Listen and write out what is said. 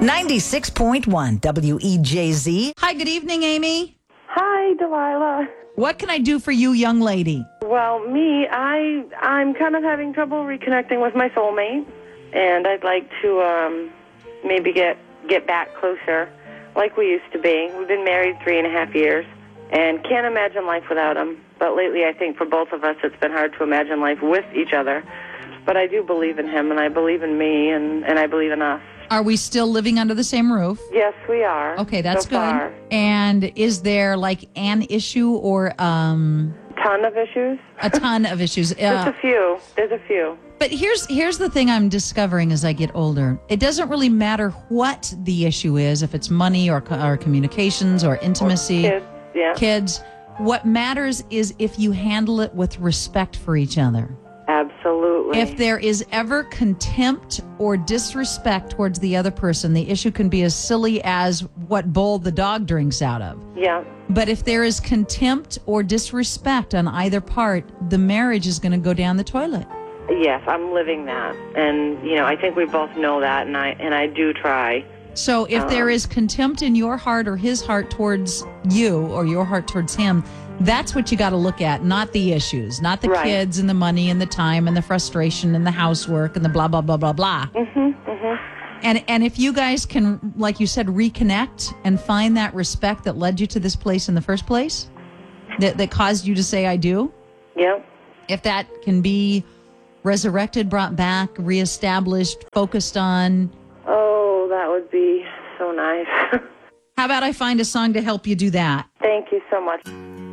96.1 WEJZ. Hi, good evening, Amy. Hi, Delilah. What can I do for you, young lady? Well, I'm kind of having trouble reconnecting with my soulmate, and I'd like to maybe get back closer like we used to be. We've been married 3.5 years, and can't imagine life without him. But lately, I think for both of us, it's been hard to imagine life with each other. But I do believe in him, and I believe in me, and I believe in us. Are we still living under the same roof? Yes, we are. Okay, that's so good. Far. And is there like an issue or ton of issues? a ton of issues? Just a few. There's a few. But here's the thing I'm discovering as I get older. It doesn't really matter what the issue is, if it's money or communications or intimacy. Or kids, yeah. Kids. What matters is if you handle it with respect for each other. Absolutely. If there is ever contempt or disrespect towards the other person, the issue can be as silly as what bowl the dog drinks out of. Yeah. But if there is contempt or disrespect on either part, the marriage is going to go down the toilet. Yes, I'm living that. And, I think we both know that, and I do try. So if there is contempt in your heart or his heart towards you or your heart towards him, that's what you got to look at, not the issues, not the Right. kids and the money and the time and the frustration and the housework and the blah, blah, blah, blah, blah. And if you guys can, like you said, reconnect and find that respect that led you to this place in the first place, that caused you to say, I do. Yep. If that can be resurrected, brought back, reestablished, focused on. Oh, that would be so nice. How about I find a song to help you do that? Thank you so much.